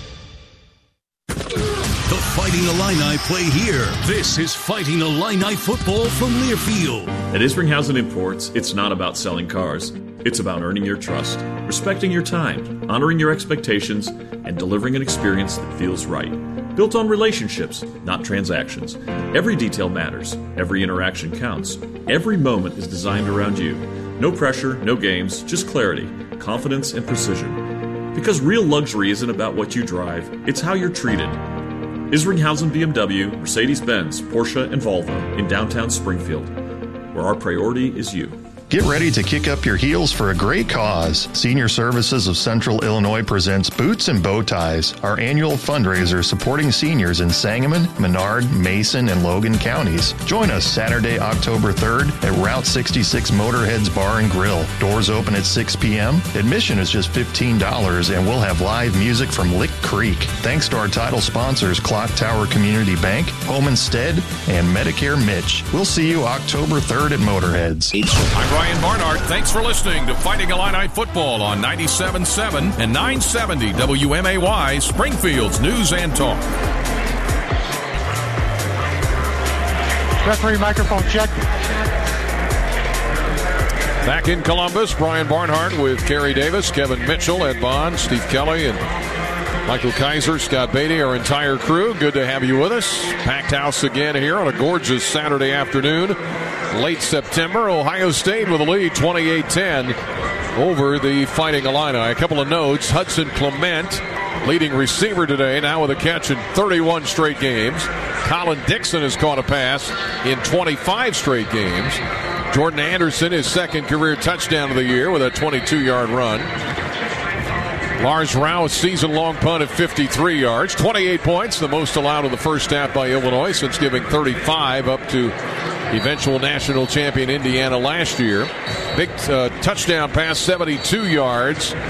The Fighting Illini play here. This is Fighting Illini football from Learfield. At Isringhausen Imports, it's not about selling cars. It's about earning your trust, respecting your time, honoring your expectations, and delivering an experience that feels right. Built on relationships, not transactions. Every detail matters. Every interaction counts. Every moment is designed around you. No pressure, no games, just clarity, confidence, and precision. Because real luxury isn't about what you drive, it's how you're treated. Isringhausen B M W, Mercedes-Benz, Porsche, and Volvo in downtown Springfield, where our priority is you. Get ready to kick up your heels for a great cause. Senior Services of Central Illinois presents Boots and Bow Ties, our annual fundraiser supporting seniors in Sangamon, Menard, Mason, and Logan counties. Join us Saturday, October third at Route sixty-six Motorheads Bar and Grill. Doors open at six p.m. Admission is just fifteen dollars, and we'll have live music from Lick Creek. Thanks to our title sponsors, Clock Tower Community Bank, Home Instead, and Medicare Mitch. We'll see you October third at Motorheads. I'm Brian Barnhart. Thanks for listening to Fighting Illini Football on ninety-seven point seven and nine seventy W M A Y, Springfield's News and Talk. Referee microphone check. Back in Columbus, Brian Barnhart with Kerry Davis, Kevin Mitchell, Ed Bond, Steve Kelly, and Michael Kaiser, Scott Beatty, our entire crew. Good to have you with us. Packed house again here on a gorgeous Saturday afternoon. Late September, Ohio State with a lead, twenty-eight ten over the Fighting Illini. A couple of notes. Hudson Clement, leading receiver today, now with a catch in thirty-one straight games. Colin Dixon has caught a pass in twenty-five straight games. Jordan Anderson, his second career touchdown of the year with a twenty-two-yard run. Lars Rau's season-long punt at fifty-three yards. twenty-eight points, the most allowed in the first half by Illinois since giving thirty-five up to eventual national champion Indiana last year. Big uh, touchdown pass, seventy-two yards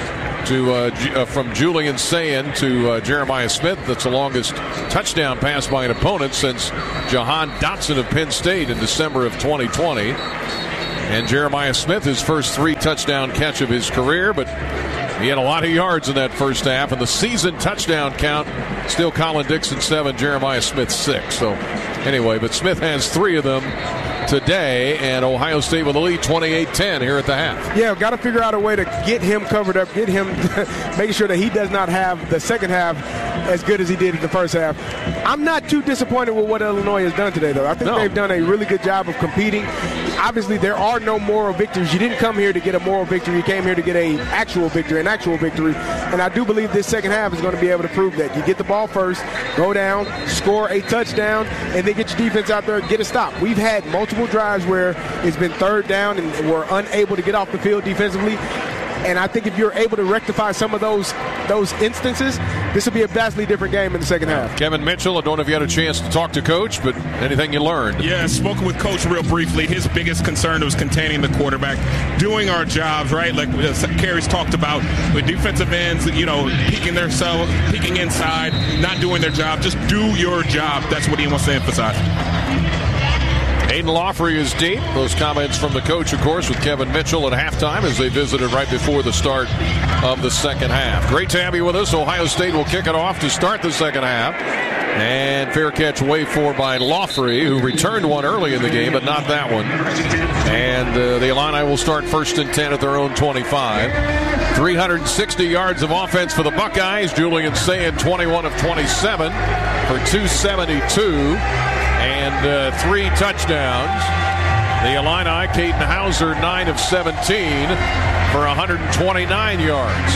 to uh, G- uh, from Julian Sayin to uh, Jeremiah Smith. That's the longest touchdown pass by an opponent since Jahan Dotson of Penn State in December of twenty twenty. And Jeremiah Smith, his first three touchdown catch of his career, but he had a lot of yards in that first half. And the season touchdown count, still Colin Dixon seven, Jeremiah Smith six. So anyway, but Smith has three of them today, and Ohio State with a lead twenty-eight ten here at the half. Yeah, got to figure out a way to get him covered up, get him making sure that he does not have the second half as good as he did in the first half. I'm not too disappointed with what Illinois has done today, though. I think no. they've done a really good job of competing. Obviously, there are no moral victories. You didn't come here to get a moral victory. You came here to get a actual victory, an actual victory. And I do believe this second half is going to be able to prove that. You get the ball first, go down, score a touchdown, and then get your defense out there and get a stop. We've had multiple drives where it's been third down and we're unable to get off the field defensively. And I think if you're able to rectify some of those those instances, this will be a vastly different game in the second half. Kevin Mitchell, I don't know if you had a chance to talk to Coach, but anything you learned? Yeah, spoken with Coach real briefly. His biggest concern was containing the quarterback, doing our jobs, right? Like Carey's talked about with defensive ends, you know, peeking themselves, peeking inside, not doing their job. Just do your job. That's what he wants to emphasize. Aiden Lawfrey is deep. Those comments from the coach, of course, with Kevin Mitchell at halftime as they visited right before the start of the second half. Great to have you with us. Ohio State will kick it off to start the second half. And fair catch waved for by Lawfrey, who returned one early in the game, but not that one. And uh, the Illini will start first and ten at their own twenty-five. three hundred sixty yards of offense for the Buckeyes. Julian Sayin, twenty-one of twenty-seven for two seventy-two. And uh, three touchdowns. The Illini, Caden Hauser, nine of seventeen for one hundred twenty-nine yards.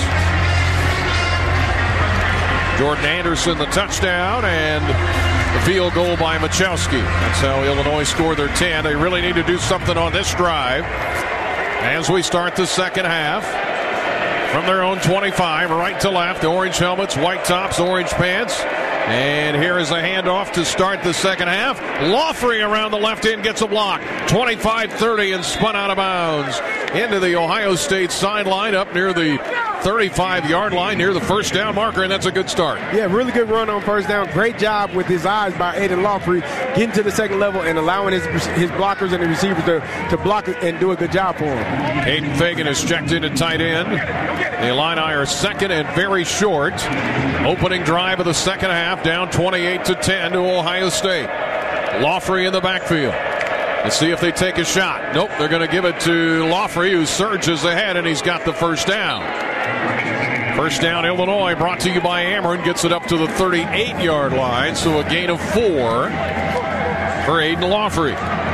Jordan Anderson, the touchdown, and the field goal by Machowski. That's how Illinois scored their ten. They really need to do something on this drive as we start the second half. From their own twenty-five, right to left, orange helmets, white tops, orange pants. And here is a handoff to start the second half. Lawfrey around the left end gets a block. twenty-five thirty and spun out of bounds into the Ohio State sideline up near the thirty-five-yard line near the first down marker, and that's a good start. Yeah, really good run on first down. Great job with his eyes by Aiden Lawfrey getting to the second level and allowing his his blockers and the receivers to, to block it and do a good job for him. Hayden Fagan is checked in at tight end. The Illini are second and very short. Opening drive of the second half, down twenty-eight to ten to Ohio State. Lawfrey in the backfield. Let's see if they take a shot. Nope, they're going to give it to Lawfrey, who surges ahead, and he's got the first down. First down, Illinois, brought to you by Ameren, gets it up to the thirty-eight-yard line, so a gain of four for Aiden Lawfrey.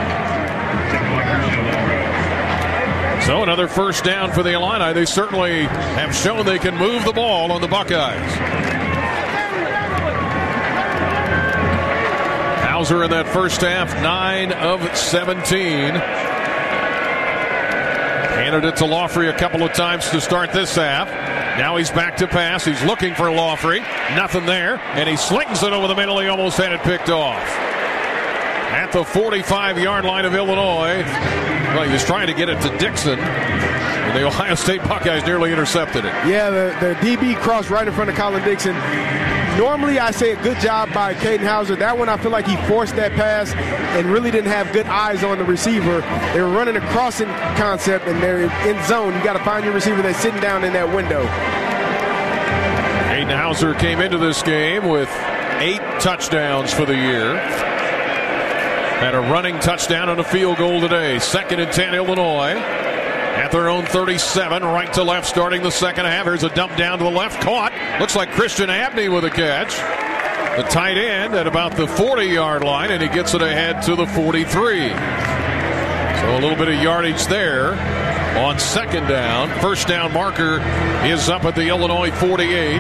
So another first down for the Illini. They certainly have shown they can move the ball on the Buckeyes. Hauser in that first half, nine of seventeen. Handed it to Lawfrey a couple of times to start this half. Now he's back to pass. He's looking for Lawfrey. Nothing there. And he slings it over the middle. He almost had it picked off. At the forty-five-yard line of Illinois. Well, he was trying to get it to Dixon. And the Ohio State Buckeyes nearly intercepted it. Yeah, the, the D B crossed right in front of Colin Dixon. Normally, I say a good job by Caden Hauser. That one, I feel like he forced that pass and really didn't have good eyes on the receiver. They were running a crossing concept, and they're in zone. You got to find your receiver that's sitting down in that window. Caden Hauser came into this game with eight touchdowns for the year. Had a running touchdown and a field goal today. Second and ten, Illinois. At their own thirty-seven, right to left, starting the second half. Here's a dump down to the left, caught. Looks like Christian Abney with a catch. The tight end at about the forty-yard line, and he gets it ahead to the forty-three. So a little bit of yardage there on second down. First down marker is up at the Illinois forty-eight.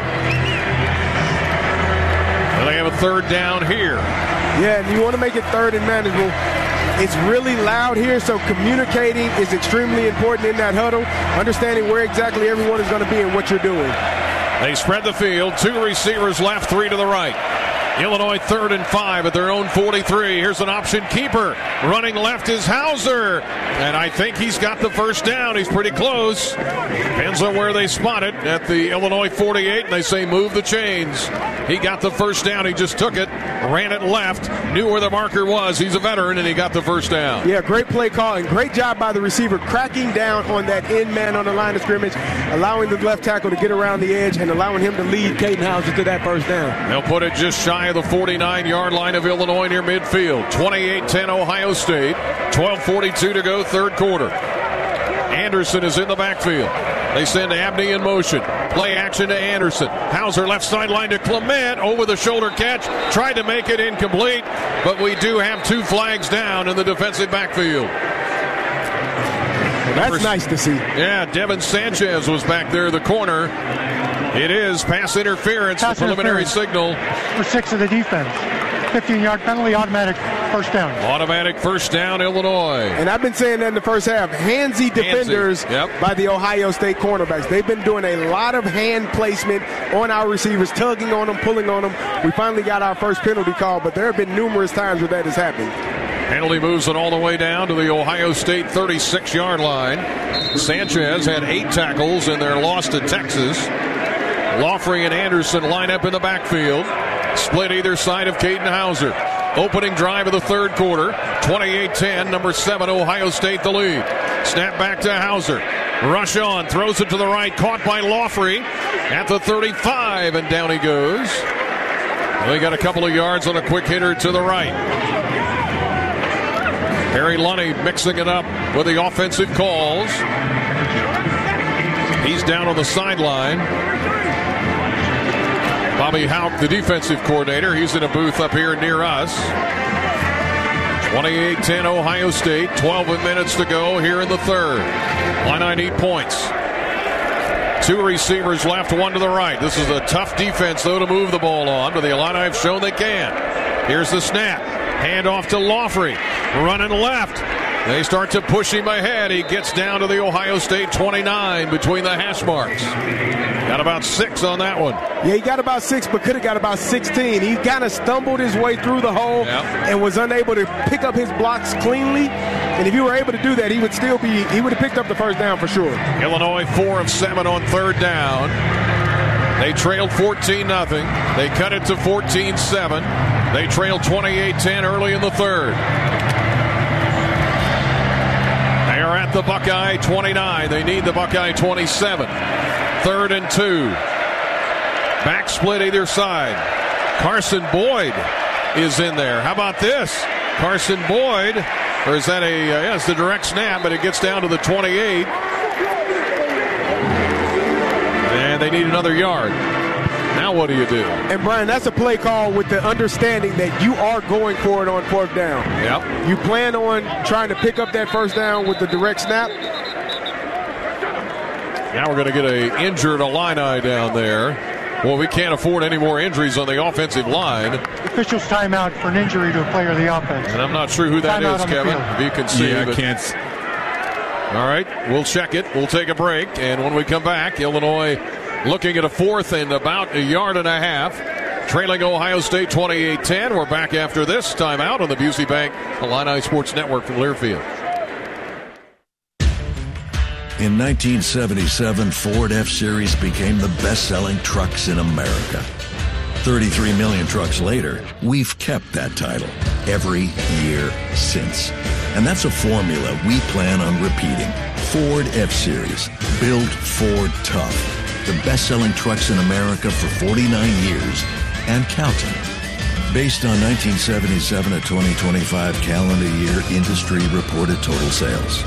And they have a third down here. Yeah, and you want to make it third and manageable. It's really loud here, so communicating is extremely important in that huddle, understanding where exactly everyone is going to be and what you're doing. They spread the field. Two receivers left, three to the right. Illinois third and five at their own forty-three. Here's an option keeper. Running left is Hauser. And I think he's got the first down. He's pretty close. Depends on where they spot it at the Illinois forty-eight. And they say move the chains. He got the first down. He just took it, ran it left, knew where the marker was. He's a veteran, and he got the first down. Yeah, great play call and great job by the receiver cracking down on that end man on the line of scrimmage, allowing the left tackle to get around the edge and allowing him to lead Caden Hauser to that first down. They'll put it just shy of the forty-nine-yard line of Illinois near midfield. twenty-eight ten Ohio State. twelve forty-two to go, third quarter. Anderson is in the backfield. They send Abney in motion. Play action to Anderson. Hauser left sideline to Clement. Over the shoulder catch. Tried to make it incomplete. But we do have two flags down in the defensive backfield. Well, that's nice to see. Yeah, Devin Sanchez was back there in the corner. It is pass interference, pass the preliminary interference. signal. For six of the defense. fifteen-yard penalty, automatic first down. Automatic first down, Illinois. And I've been saying that in the first half. Handsy defenders Handsy. Yep. by the Ohio State cornerbacks. They've been doing a lot of hand placement on our receivers, tugging on them, pulling on them. We finally got our first penalty call, but there have been numerous times where that has happened. Penalty moves it all the way down to the Ohio State thirty-six-yard line. Sanchez had eight tackles in their loss to Texas. Lawfrey and Anderson line up in the backfield. Split either side of Caden Hauser. Opening drive of the third quarter. twenty-eight ten, number seven, Ohio State the lead. Snap back to Hauser. Rush on, throws it to the right, caught by Lawfrey at the thirty-five, and down he goes. They got a couple of yards on a quick hitter to the right. Harry Lunny mixing it up with the offensive calls. He's down on the sideline. Bobby Hauck, the defensive coordinator, he's in a booth up here near us. twenty-eight ten Ohio State, twelve minutes to go here in the third. Illini need points. Two receivers left, one to the right. This is a tough defense, though, to move the ball on, but the Illini have shown they can. Here's the snap. Hand off to Lawfrey. Running left. They start to push him ahead. He gets down to the Ohio State twenty-nine between the hash marks. Got about six on that one. Yeah, he got about six, but could have got about sixteen. He kind of stumbled his way through the hole yep. and was unable to pick up his blocks cleanly. And if you were able to do that, he would still be, he would have picked up the first down for sure. Illinois four of seven on third down. They trailed fourteen nothing. They cut it to fourteen seven. They trailed twenty-eight ten early in the third. They are at the Buckeye twenty-nine. They need the Buckeye twenty-seven. Third and two. Back split either side. Carson Boyd is in there. How about this? Carson Boyd, or is that a, uh, yeah, it's the direct snap, but it gets down to the twenty-eight. And they need another yard. Now what do you do? And Brian, that's a play call with the understanding that you are going for it on fourth down. Yep. You plan on trying to pick up that first down with the direct snap. Now we're going to get a injured Illini down there. Well, we can't afford any more injuries on the offensive line. Officials timeout for an injury to a player of the offense. And I'm not sure who that timeout is, Kevin. If you can see. Yeah, but... I can't. All right, we'll check it. We'll take a break. And when we come back, Illinois looking at a fourth and about a yard and a half. Trailing Ohio State twenty-eight ten. We're back after this timeout on the Busey Bank Illini Sports Network from Learfield. In nineteen seventy-seven, Ford F-Series became the best-selling trucks in America. thirty-three million trucks later, we've kept that title every year since. And that's a formula we plan on repeating. Ford F-Series, built Ford tough. The best-selling trucks in America for forty-nine years and counting. Based on nineteen seventy-seven to twenty twenty-five calendar year industry reported total sales.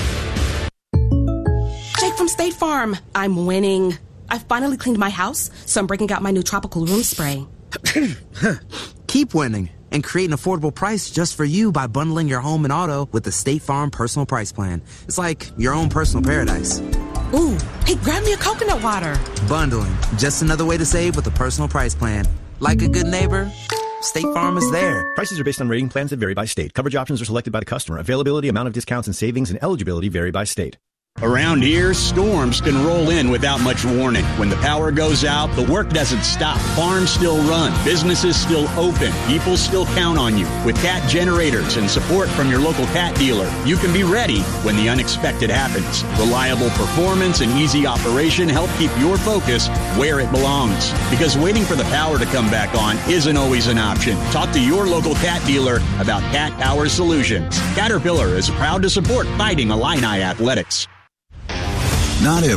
Jake from State Farm. I'm winning. I've finally cleaned my house, so I'm breaking out my new tropical room spray. Keep winning and create an affordable price just for you by bundling your home and auto with the State Farm Personal Price Plan. It's like your own personal paradise. Ooh, hey, grab me a coconut water. Bundling, just another way to save with a personal price plan. Like a good neighbor, State Farm is there. Prices are based on rating plans that vary by state. Coverage options are selected by the customer. Availability, amount of discounts and savings, and eligibility vary by state. Around here, storms can roll in without much warning. When the power goes out, the work doesn't stop. Farms still run. Businesses still open. People still count on you. With Cat generators and support from your local Cat dealer, you can be ready when the unexpected happens. Reliable performance and easy operation help keep your focus where it belongs. Because waiting for the power to come back on isn't always an option. Talk to your local Cat dealer about Cat Power Solutions. Caterpillar is proud to support Fighting Illini Athletics. Not every